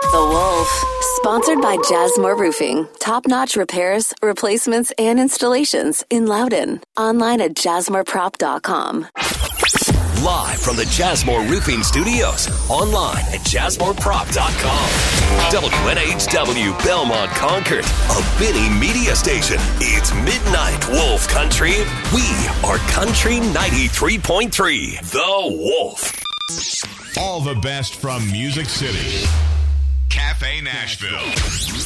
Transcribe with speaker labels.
Speaker 1: The Wolf. Sponsored by Jasmore Roofing. Top-notch repairs, replacements, and installations in Loudon. Online at jasmoreprop.com.
Speaker 2: Live from the Jasmore Roofing Studios. Online at jasmoreprop.com. WNHW Belmont Concord. A Benny media station. It's Midnight Wolf Country. We are Country 93.3. The Wolf.
Speaker 3: All the best from Music City. Cafe Nashville.